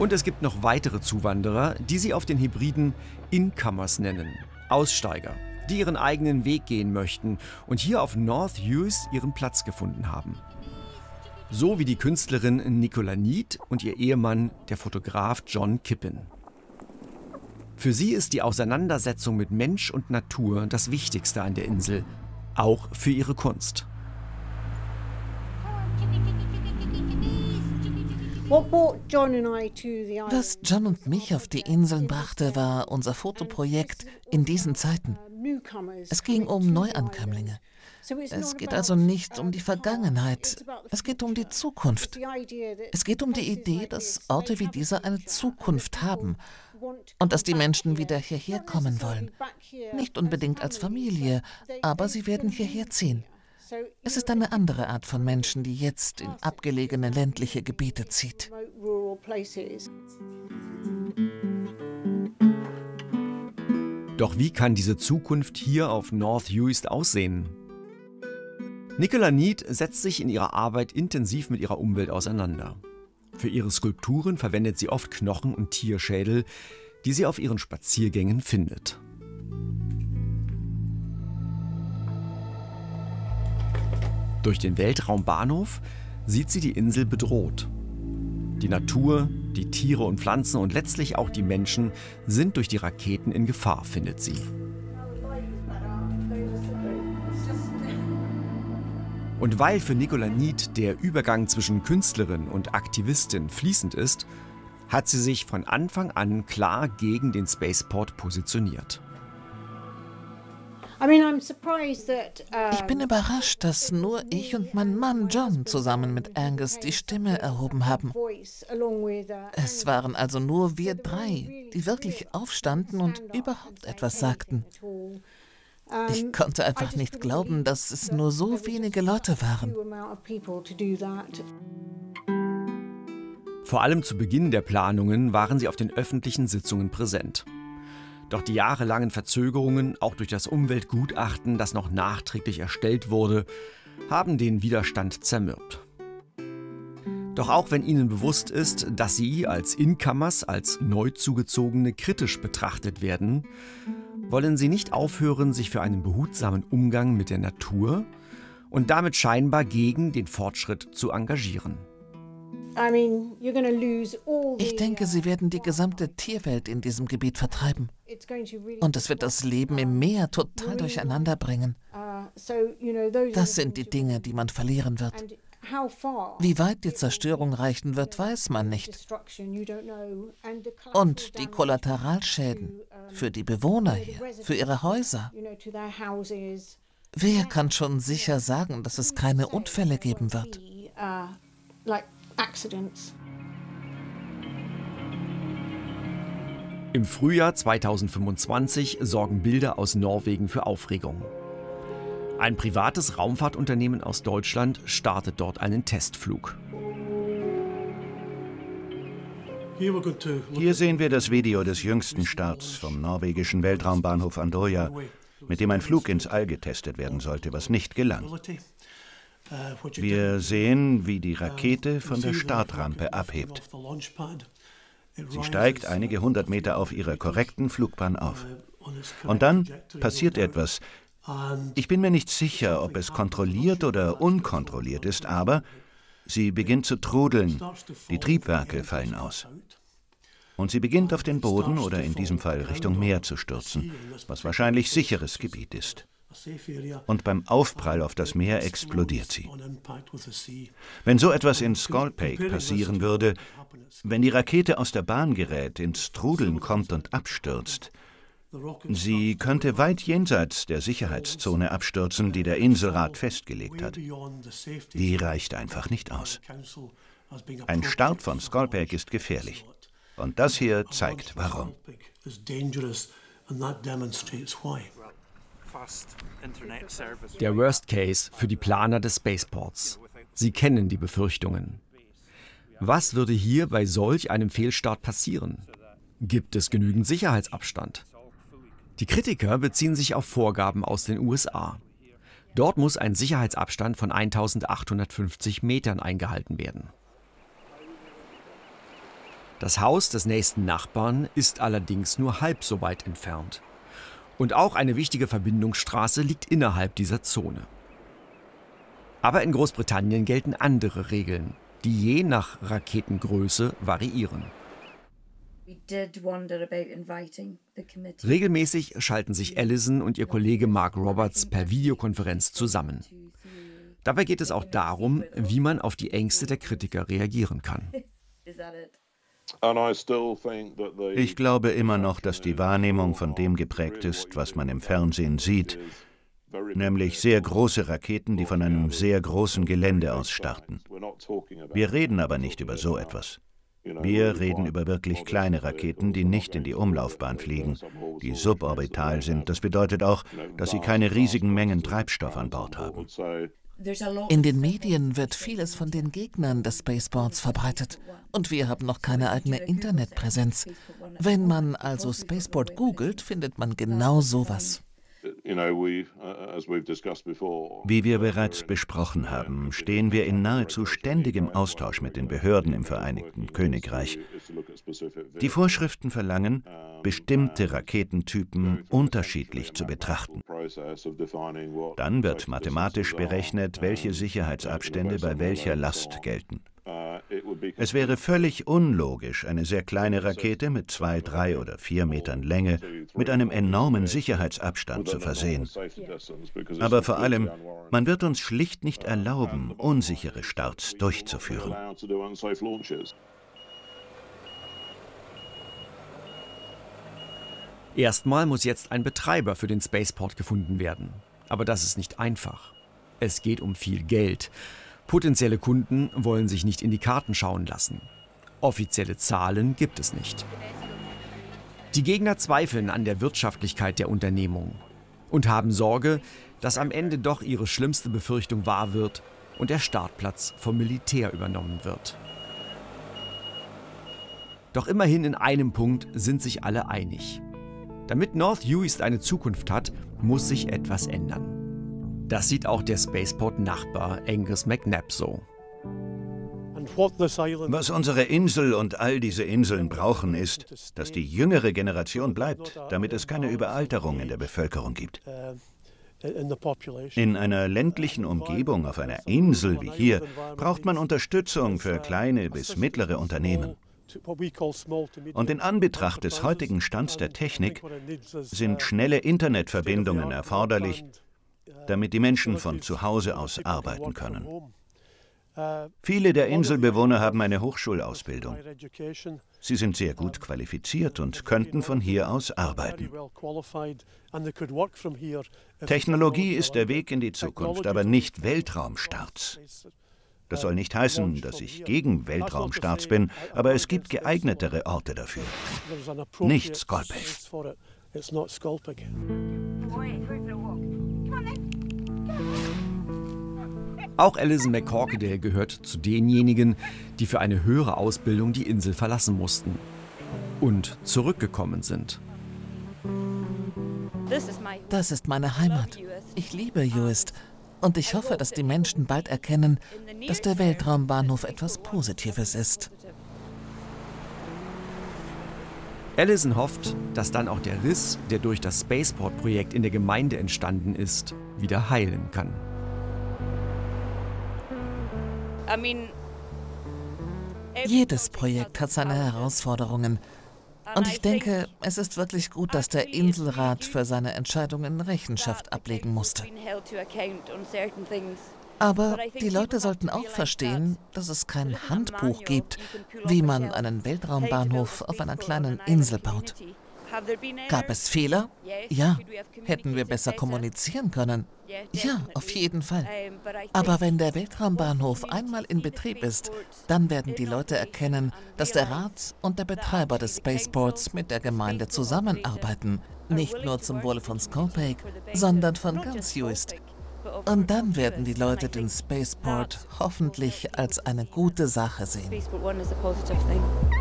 Und es gibt noch weitere Zuwanderer, die sie auf den Hybriden Incomers nennen, Aussteiger, die ihren eigenen Weg gehen möchten und hier auf North Uist ihren Platz gefunden haben. So wie die Künstlerin Nicola Need und ihr Ehemann, der Fotograf John Kippen. Für sie ist die Auseinandersetzung mit Mensch und Natur das Wichtigste an der Insel, auch für ihre Kunst. Was John und mich auf die Inseln brachte, war unser Fotoprojekt in diesen Zeiten. Es ging um Neuankömmlinge. Es geht also nicht um die Vergangenheit, es geht um die Zukunft. Es geht um die Idee, dass Orte wie dieser eine Zukunft haben und dass die Menschen wieder hierher kommen wollen. Nicht unbedingt als Familie, aber sie werden hierher ziehen. Es ist eine andere Art von Menschen, die jetzt in abgelegene ländliche Gebiete zieht. Doch wie kann diese Zukunft hier auf North Uist aussehen? Nicola Need setzt sich in ihrer Arbeit intensiv mit ihrer Umwelt auseinander. Für ihre Skulpturen verwendet sie oft Knochen und Tierschädel, die sie auf ihren Spaziergängen findet. Durch den Weltraumbahnhof sieht sie die Insel bedroht. Die Natur, die Tiere und Pflanzen und letztlich auch die Menschen sind durch die Raketen in Gefahr, findet sie. Und weil für Nicola Need der Übergang zwischen Künstlerin und Aktivistin fließend ist, hat sie sich von Anfang an klar gegen den Spaceport positioniert. Ich bin überrascht, dass nur ich und mein Mann John zusammen mit Angus die Stimme erhoben haben. Es waren also nur wir drei, die wirklich aufstanden und überhaupt etwas sagten. Ich konnte einfach nicht glauben, dass es nur so wenige Leute waren. Vor allem zu Beginn der Planungen waren sie auf den öffentlichen Sitzungen präsent. Doch die jahrelangen Verzögerungen, auch durch das Umweltgutachten, das noch nachträglich erstellt wurde, haben den Widerstand zermürbt. Doch auch wenn ihnen bewusst ist, dass sie als Incomers, als Neuzugezogene kritisch betrachtet werden, wollen sie nicht aufhören, sich für einen behutsamen Umgang mit der Natur und damit scheinbar gegen den Fortschritt zu engagieren. Ich denke, sie werden die gesamte Tierwelt in diesem Gebiet vertreiben. Und es wird das Leben im Meer total durcheinander bringen. Das sind die Dinge, die man verlieren wird. Wie weit die Zerstörung reichen wird, weiß man nicht. Und die Kollateralschäden für die Bewohner hier, für ihre Häuser. Wer kann schon sicher sagen, dass es keine Unfälle geben wird? Im Frühjahr 2025 sorgen Bilder aus Norwegen für Aufregung. Ein privates Raumfahrtunternehmen aus Deutschland startet dort einen Testflug. Hier sehen wir das Video des jüngsten Starts vom norwegischen Weltraumbahnhof Andøya, mit dem ein Flug ins All getestet werden sollte, was nicht gelang. Wir sehen, wie die Rakete von der Startrampe abhebt. Sie steigt einige 100 Meter auf ihrer korrekten Flugbahn auf. Und dann passiert etwas. Ich bin mir nicht sicher, ob es kontrolliert oder unkontrolliert ist, aber sie beginnt zu trudeln. Die Triebwerke fallen aus. Und sie beginnt auf den Boden oder in diesem Fall Richtung Meer zu stürzen, was wahrscheinlich sicheres Gebiet ist. Und beim Aufprall auf das Meer explodiert sie. Wenn so etwas in Skolpik passieren würde, wenn die Rakete aus der Bahn gerät, ins Trudeln kommt und abstürzt, sie könnte weit jenseits der Sicherheitszone abstürzen, die der Inselrat festgelegt hat. Die reicht einfach nicht aus. Ein Start von Skolpik ist gefährlich. Und das hier zeigt, warum. Der Worst Case für die Planer des Spaceports. Sie kennen die Befürchtungen. Was würde hier bei solch einem Fehlstart passieren? Gibt es genügend Sicherheitsabstand? Die Kritiker beziehen sich auf Vorgaben aus den USA. Dort muss ein Sicherheitsabstand von 1850 Metern eingehalten werden. Das Haus des nächsten Nachbarn ist allerdings nur halb so weit entfernt. Und auch eine wichtige Verbindungsstraße liegt innerhalb dieser Zone. Aber in Großbritannien gelten andere Regeln, die je nach Raketengröße variieren. Regelmäßig schalten sich Allison und ihr Kollege Mark Roberts per Videokonferenz zusammen. Dabei geht es auch darum, wie man auf die Ängste der Kritiker reagieren kann. Ich glaube immer noch, dass die Wahrnehmung von dem geprägt ist, was man im Fernsehen sieht, nämlich sehr große Raketen, die von einem sehr großen Gelände aus starten. Wir reden aber nicht über so etwas. Wir reden über wirklich kleine Raketen, die nicht in die Umlaufbahn fliegen, die suborbital sind. Das bedeutet auch, dass sie keine riesigen Mengen Treibstoff an Bord haben. In den Medien wird vieles von den Gegnern des Spaceports verbreitet. Und wir haben noch keine eigene Internetpräsenz. Wenn man also Spaceport googelt, findet man genau sowas. Wie wir bereits besprochen haben, stehen wir in nahezu ständigem Austausch mit den Behörden im Vereinigten Königreich. Die Vorschriften verlangen, bestimmte Raketentypen unterschiedlich zu betrachten. Dann wird mathematisch berechnet, welche Sicherheitsabstände bei welcher Last gelten. Es wäre völlig unlogisch, eine sehr kleine Rakete mit 2, 3 oder 4 Metern Länge mit einem enormen Sicherheitsabstand zu versehen. Aber vor allem, man wird uns schlicht nicht erlauben, unsichere Starts durchzuführen. Erstmal muss jetzt ein Betreiber für den Spaceport gefunden werden. Aber das ist nicht einfach. Es geht um viel Geld. Potenzielle Kunden wollen sich nicht in die Karten schauen lassen. Offizielle Zahlen gibt es nicht. Die Gegner zweifeln an der Wirtschaftlichkeit der Unternehmung und haben Sorge, dass am Ende doch ihre schlimmste Befürchtung wahr wird und der Startplatz vom Militär übernommen wird. Doch immerhin in einem Punkt sind sich alle einig. Damit North Uist eine Zukunft hat, muss sich etwas ändern. Das sieht auch der Spaceport-Nachbar Angus McNabb so. Was unsere Insel und all diese Inseln brauchen, ist, dass die jüngere Generation bleibt, damit es keine Überalterung in der Bevölkerung gibt. In einer ländlichen Umgebung auf einer Insel wie hier braucht man Unterstützung für kleine bis mittlere Unternehmen. Und in Anbetracht des heutigen Stands der Technik sind schnelle Internetverbindungen erforderlich, damit die Menschen von zu Hause aus arbeiten können. Viele der Inselbewohner haben eine Hochschulausbildung. Sie sind sehr gut qualifiziert und könnten von hier aus arbeiten. Technologie ist der Weg in die Zukunft, aber nicht Weltraumstarts. Das soll nicht heißen, dass ich gegen Weltraumstarts bin, aber es gibt geeignetere Orte dafür. Nicht Skolpej. Auch Alison McCorquodale gehört zu denjenigen, die für eine höhere Ausbildung die Insel verlassen mussten und zurückgekommen sind. Das ist meine Heimat. Ich liebe Uist. Und ich hoffe, dass die Menschen bald erkennen, dass der Weltraumbahnhof etwas Positives ist. Alison hofft, dass dann auch der Riss, der durch das Spaceport-Projekt in der Gemeinde entstanden ist, wieder heilen kann. Jedes Projekt hat seine Herausforderungen. Und ich denke, es ist wirklich gut, dass der Inselrat für seine Entscheidungen Rechenschaft ablegen musste. Aber die Leute sollten auch verstehen, dass es kein Handbuch gibt, wie man einen Weltraumbahnhof auf einer kleinen Insel baut. Gab es Fehler? Ja. Hätten wir besser kommunizieren können? Ja, auf jeden Fall. Aber wenn der Weltraumbahnhof einmal in Betrieb ist, dann werden die Leute erkennen, dass der Rat und der Betreiber des Spaceports mit der Gemeinde zusammenarbeiten. Nicht nur zum Wohle von Skolpej, sondern von ganz Uist. Und dann werden die Leute den Spaceport hoffentlich als eine gute Sache sehen.